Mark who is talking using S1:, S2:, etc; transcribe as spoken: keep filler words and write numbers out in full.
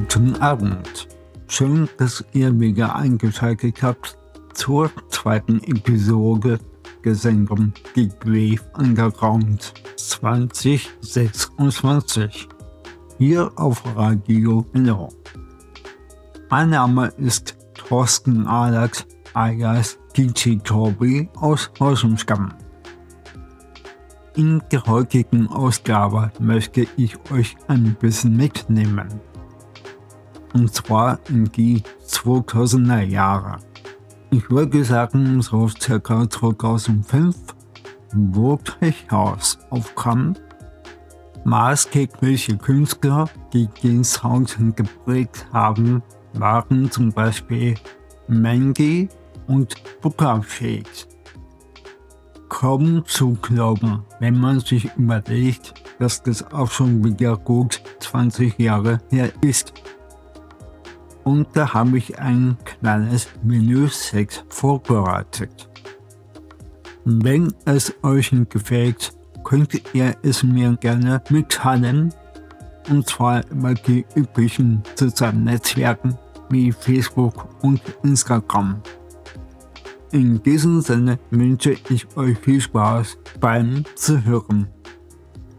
S1: Guten Abend. Schön, dass ihr wieder eingeschaltet habt zur zweiten Episode der Sendung Geek Wave Underground zwanzig sechsundzwanzig. Hier auf Radio Hello. Mein Name ist Thorsten Ahlert, alias D J Torbi aus Horschenstamm. In der heutigen Ausgabe möchte ich euch ein bisschen mitnehmen. Und zwar in die zweitausender Jahre. Ich würde sagen, so circa zweitausendfünf, wo Tech House aufkam. Maßgebliche Künstler, die den Sound geprägt haben, waren zum Beispiel Mandy und Booker Shakes. Kaum zu glauben, wenn man sich überlegt, dass das auch schon wieder gut zwanzig Jahre her ist. Und da habe ich ein kleines Menü-Set vorbereitet. Wenn es euch gefällt, könnt ihr es mir gerne mitteilen, und zwar über die üblichen sozialen Netzwerken wie Facebook und Instagram. In diesem Sinne wünsche ich euch viel Spaß beim Zuhören.